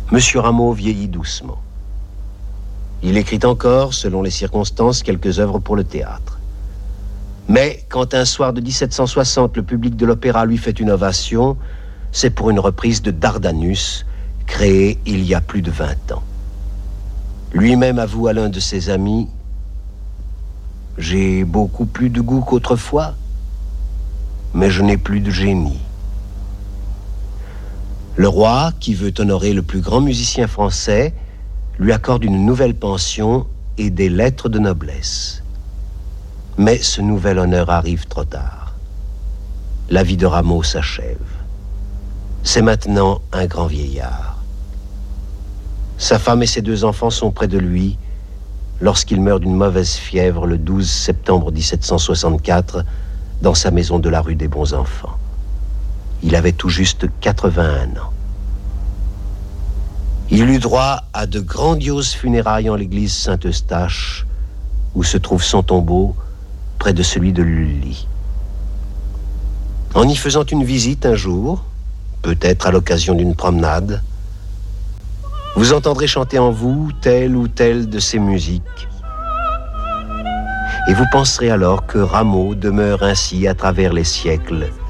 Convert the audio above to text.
Monsieur Rameau vieillit doucement. Il écrit encore, selon les circonstances, quelques œuvres pour le théâtre. Mais quand un soir de 1760, le public de l'opéra lui fait une ovation, c'est pour une reprise de Dardanus, créée il y a plus de 20 ans. Lui-même avoue à l'un de ses amis « J'ai beaucoup plus de goût qu'autrefois, mais je n'ai plus de génie. » Le roi, qui veut honorer le plus grand musicien français, lui accorde une nouvelle pension et des lettres de noblesse. Mais ce nouvel honneur arrive trop tard. La vie de Rameau s'achève. C'est maintenant un grand vieillard. Sa femme et ses 2 enfants sont près de lui lorsqu'il meurt d'une mauvaise fièvre le 12 septembre 1764 dans sa maison de la rue des Bons-Enfants. Il avait tout juste 81 ans. Il eut droit à de grandioses funérailles en l'église Saint-Eustache, où se trouve son tombeau, près de celui de Lully. En y faisant une visite un jour, peut-être à l'occasion d'une promenade, vous entendrez chanter en vous telle ou telle de ces musiques, et vous penserez alors que Rameau demeure ainsi à travers les siècles,